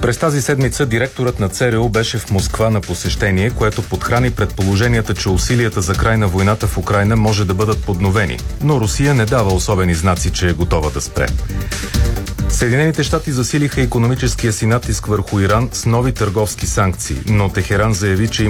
През тази седмица директорът на ЦРУ беше в Москва на посещение, което подхрани предположенията, че усилията за край на войната в Украйна може да бъдат подновени, но Русия не дава особени знаци, че е готова да спре. Съединените щати засилиха икономическия си натиск върху Иран с нови търговски санкции, но Техеран заяви, че